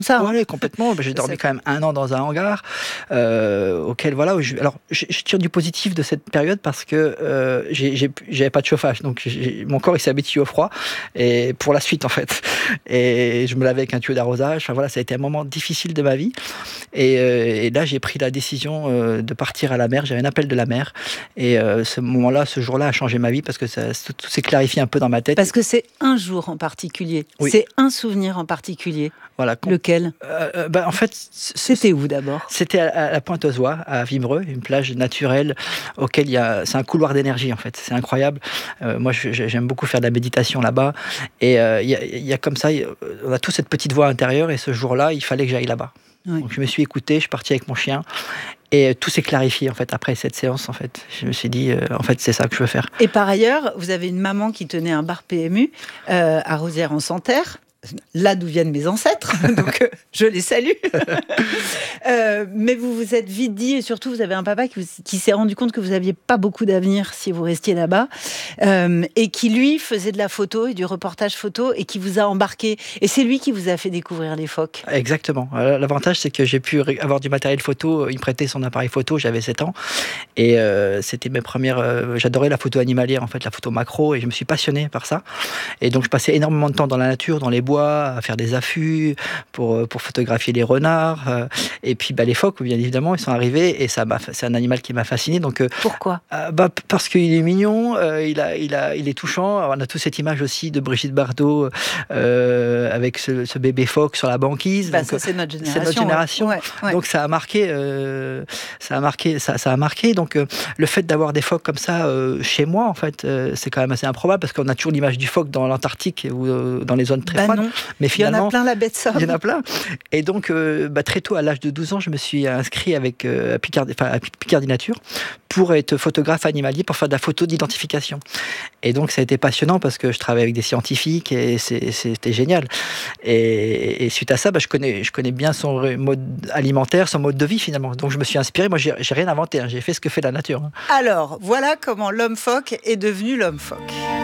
Ça, hein. Ouais, complètement. J'ai dormi quand même 1 an dans un hangar, auquel voilà. Alors, je tire du positif de cette période parce que j'avais pas de chauffage, donc mon corps il s'est habitué au froid et pour la suite en fait. Et je me lavais avec un tuyau d'arrosage. Enfin voilà, ça a été un moment difficile de ma vie. Et là, j'ai pris la décision de partir à la mer. J'avais un appel de la mer et ce jour-là, a changé ma vie parce que tout s'est clarifié un peu dans ma tête. Parce que c'est un jour en particulier, Oui. c'est un souvenir en particulier. Voilà. Lequel ? En fait, C'était où d'abord ? C'était à la Pointe-aux-Oies, à Vimereux, une plage naturelle auquel c'est un couloir d'énergie en fait. C'est incroyable. Moi, j'aime beaucoup faire de la méditation là-bas. Et il y a comme ça, on a tous cette petite voix intérieure. Et ce jour-là, il fallait que j'aille là-bas. Oui. Donc je me suis écouté, je suis parti avec mon chien. Et tout s'est clarifié en fait après cette séance. En fait, je me suis dit, en fait, c'est ça que je veux faire. Et par ailleurs, vous avez une maman qui tenait un bar PMU à Rosières-en-Santerre. Là d'où viennent mes ancêtres, donc je les salue. Mais vous vous êtes vite dit, et surtout vous avez un papa qui s'est rendu compte que vous n'aviez pas beaucoup d'avenir si vous restiez là-bas, et qui lui faisait de la photo et du reportage photo, et qui vous a embarqué. Et c'est lui qui vous a fait découvrir les phoques. Exactement. L'avantage, c'est que j'ai pu avoir du matériel photo. Il me prêtait son appareil photo, j'avais 7 ans. Et c'était mes premières... j'adorais la photo animalière, en fait, la photo macro, et je me suis passionné par ça. Et donc, je passais énormément de temps dans la nature, dans les bois, à faire des affûts pour photographier les renards. Et puis les phoques, bien évidemment, ils sont arrivés et c'est un animal qui m'a fasciné. Donc, pourquoi ? Parce qu'il est mignon, il est touchant. Alors, on a tous cette image aussi de Brigitte Bardot avec ce bébé phoque sur la banquise. Donc, ça, c'est notre génération. C'est notre génération. Ouais. Donc ça a marqué. Donc le fait d'avoir des phoques comme ça chez moi, en fait, c'est quand même assez improbable parce qu'on a toujours l'image du phoque dans l'Antarctique ou dans les zones très froides. Non. Mais finalement, il y en a plein la baie de Somme. Il y en a plein. Et donc très tôt, à l'âge de 12 ans, je me suis inscrit à Picardie Nature pour être photographe animalier, pour faire de la photo d'identification. Et donc ça a été passionnant parce que je travaillais avec des scientifiques et c'était génial. Et suite à ça, je connais bien son mode alimentaire, son mode de vie finalement. Donc je me suis inspiré. Moi, j'ai rien inventé. J'ai fait ce que fait la nature. Alors, voilà comment l'homme phoque est devenu l'homme phoque.